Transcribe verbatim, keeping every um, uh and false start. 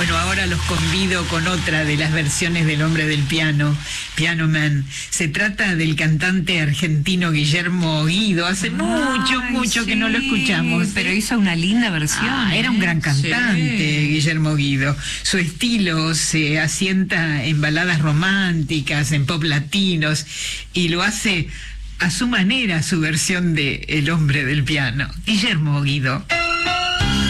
Bueno, ahora los convido con otra de las versiones del Hombre del Piano, Piano Man. Se trata del cantante argentino Guillermo Guido. Hace Ay, mucho, mucho sí, que no lo escuchamos. Pero hizo una linda versión. Ah, ¿eh? Era un gran cantante, sí. Guillermo Guido. Su estilo se asienta en baladas románticas, en pop latinos, y lo hace a su manera, su versión de El Hombre del Piano. Guillermo Guido.